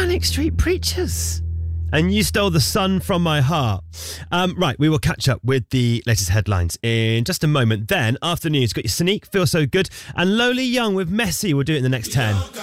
Manic Street Preachers. And You Stole the Sun from My Heart. Right, we will catch up with the latest headlines in just a moment. Then, after the news, got your Sneak, Feel So Good, and Lowly Young with Messy. We'll do it in the next 10.